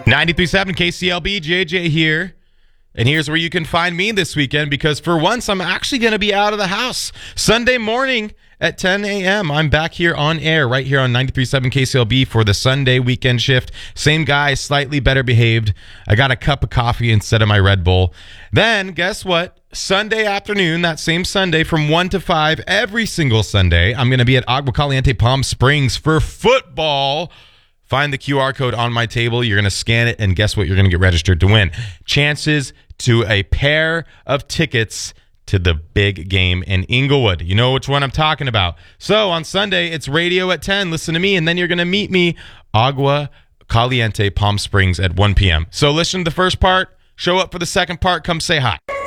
93.7 KCLB, JJ here. And here's where you can find me this weekend, because for once, I'm actually going to be out of the house. Sunday morning at 10 a.m., I'm back here on air, right here on 93.7 KCLB for the Sunday weekend shift. Same guy, slightly better behaved. I got a cup of coffee instead of my Red Bull. Then, guess what? Sunday afternoon, that same Sunday from 1 to 5, every single Sunday, I'm going to be at Agua Caliente Palm Springs for football. Find the QR code on my table. You're going to scan it, and guess what? You're going to get registered to win. Chances to a pair of tickets to the big game in Inglewood. You know which one I'm talking about. So on Sunday, it's radio at 10. Listen to me, and then you're going to meet me, Agua Caliente Palm Springs at 1 p.m. So listen to the first part. Show up for the second part. Come say hi.